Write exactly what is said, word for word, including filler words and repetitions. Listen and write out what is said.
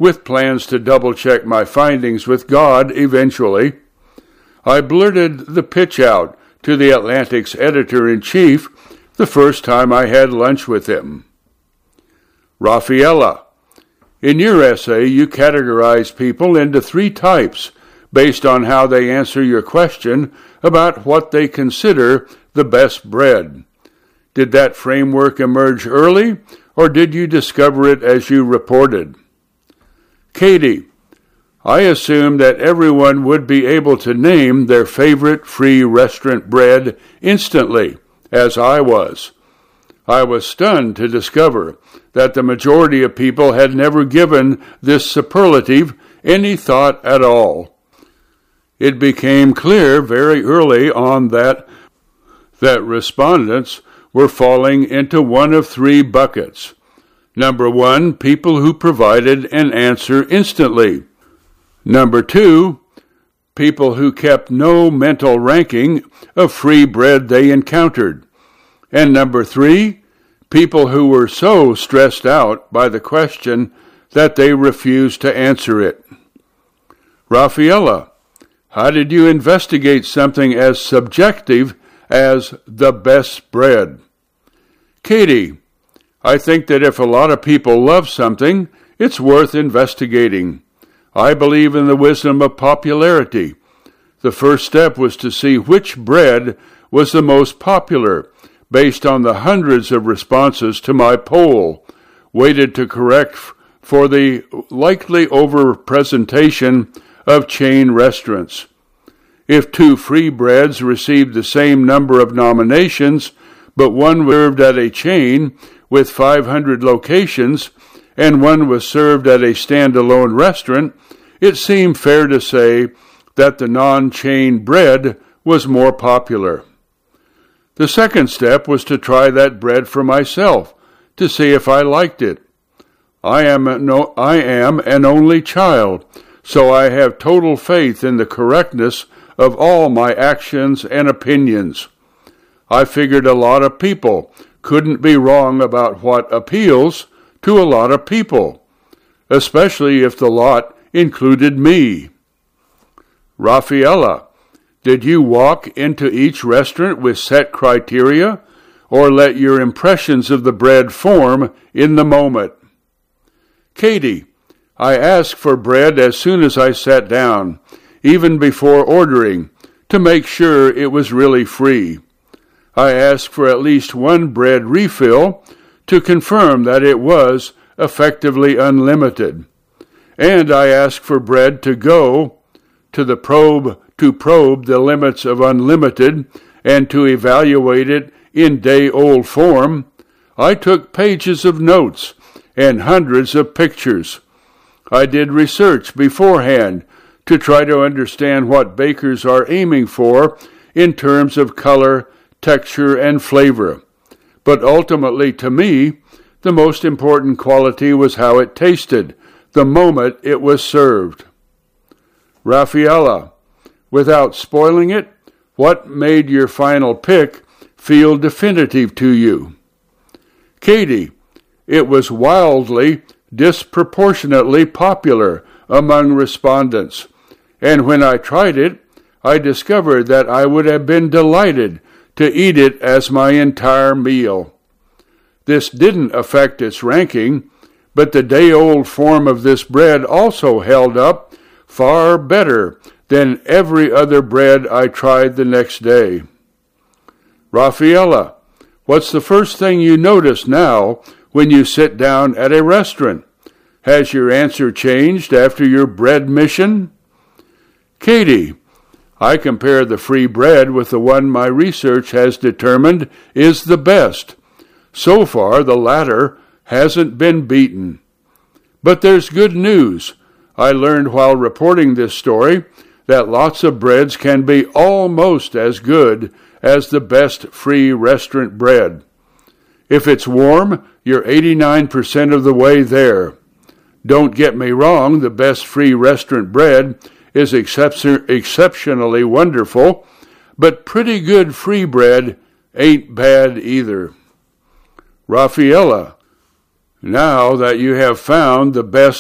with plans to double-check my findings with God eventually. I blurted the pitch out to the Atlantic's editor-in-chief the first time I had lunch with him. Rafaela, in your essay, you categorize people into three types based on how they answer your question about what they consider the best bread. Did that framework emerge early, or did you discover it as you reported? Katie, I assumed that everyone would be able to name their favorite free restaurant bread instantly, as I was. I was stunned to discover that the majority of people had never given this superlative any thought at all. It became clear very early on that, that respondents were falling into one of three buckets. Number one, people who provided an answer instantly. Number two, people who kept no mental ranking of free bread they encountered. And number three, people who were so stressed out by the question that they refused to answer it. Rafaela, how did you investigate something as subjective as the best bread? Katie, I think that if a lot of people love something, it's worth investigating. I believe in the wisdom of popularity. The first step was to see which bread was the most popular, based on the hundreds of responses to my poll, weighted to correct for the likely overrepresentation of chain restaurants. If two free breads received the same number of nominations, but one was served at a chain with five hundred locations, and one was served at a standalone restaurant, it seemed fair to say that the non-chain bread was more popular. The second step was to try that bread for myself, to see if I liked it. I am, no, I am an only child, so I have total faith in the correctness of all my actions and opinions. I figured a lot of people couldn't be wrong about what appeals to a lot of people, especially if the lot included me. Rafaela, did you walk into each restaurant with set criteria, or let your impressions of the bread form in the moment? Katie, I asked for bread as soon as I sat down, even before ordering, to make sure it was really free. I asked for at least one bread refill to confirm that it was effectively unlimited. And I asked for bread to go to the probe to probe the limits of unlimited and to evaluate it in day-old form. I took pages of notes and hundreds of pictures. I did research beforehand to try to understand what bakers are aiming for in terms of color, texture, and flavor. But ultimately, to me, the most important quality was how it tasted the moment it was served. Rafaela, without spoiling it, what made your final pick feel definitive to you? Katie, it was wildly, disproportionately popular among respondents, and when I tried it, I discovered that I would have been delighted to eat it as my entire meal. This didn't affect its ranking, but the day-old form of this bread also held up far better than every other bread I tried the next day. Rafaela, what's the first thing you notice now when you sit down at a restaurant? Has your answer changed after your bread mission? Katie, I compare the free bread with the one my research has determined is the best. So far, the latter hasn't been beaten. But there's good news. I learned while reporting this story that lots of breads can be almost as good as the best free restaurant bread. If it's warm, you're eighty-nine percent of the way there. Don't get me wrong, the best free restaurant bread is excep- exceptionally wonderful, but pretty good free bread ain't bad either. Rafaela, now that you have found the best